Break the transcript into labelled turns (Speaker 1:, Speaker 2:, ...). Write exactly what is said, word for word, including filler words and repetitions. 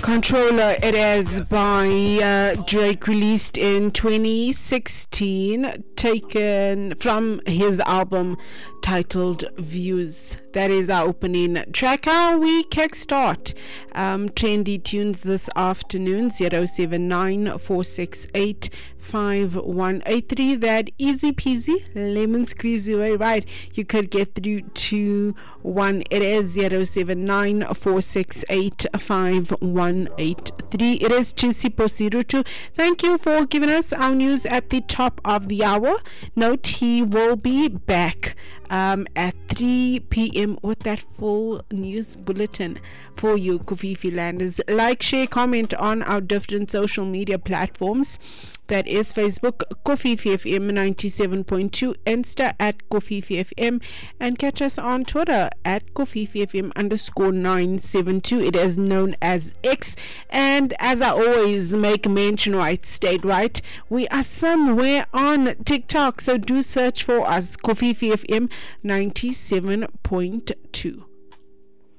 Speaker 1: Controller, it is by uh, Drake, released in twenty sixteen, taken from his album titled Views. That is our opening track. How we kickstart um, trendy tunes this afternoon. Zero seven nine four six eight five one eight three. That easy peasy lemon squeezy way, right? You could get through to one. It is zero seven nine four six eight five one eight three. It is Tusi Posirutu. Thank you for giving us our news at the top of the hour. Note he will be back um, at three p.m. with that full news bulletin for you, Kofifi Landers. Like, share, comment on our different social media platforms. That is Facebook, Kofifi F M ninety-seven point two, Insta at Kofifi F M, and catch us on Twitter at Kofifi F M underscore nine seven two. It is known as X. And as I always make mention, right, state right, we are somewhere on TikTok, so do search for us, Kofifi F M ninety-seven point two.